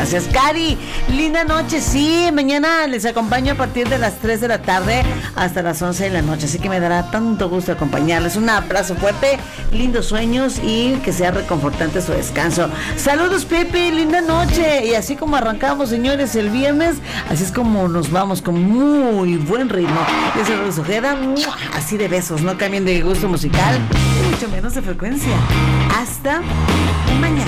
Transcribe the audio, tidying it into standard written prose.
gracias. Cari, linda noche. Sí, mañana les acompaño a partir de las 3 de la tarde hasta las 11 de la noche. Así que me dará tanto gusto acompañarles. Un abrazo fuerte, lindos sueños y que sea reconfortante su descanso. Saludos, Pepe, linda noche. Y así como arrancamos, señores, el viernes, así es como nos vamos con muy buen ritmo. Yo soy Rose Ojeda, así de besos, no cambien de gusto musical, mucho menos de frecuencia. Hasta mañana.